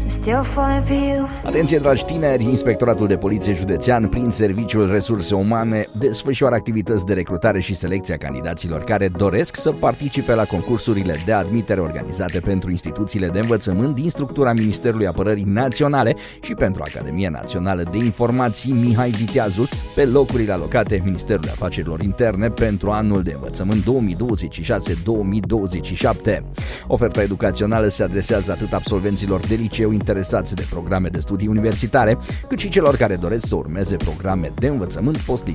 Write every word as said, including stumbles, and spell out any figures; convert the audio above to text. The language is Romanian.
still falling for you. Atenție, dragi tineri, Inspectoratul de Poliție Județean, prin Serviciul Resurse Umane, desfășoară activități de recrutare și selecție a candidaților care doresc să participe la concursurile de admitere organizate pentru instituțiile de învățământ din structura Ministerului Apărării Naționale și pentru Academia Națională de Informații Mihai Viteazul, pe locurile alocate Ministerului Afacerilor Interne pentru anul de învățământ două mii douăzeci și șase două mii douăzeci și șapte. Oferta educațională se adresează atât absolvenților de liceu interesați de programe de studii universitare, cât și celor care doresc să urmeze programe de învățământ post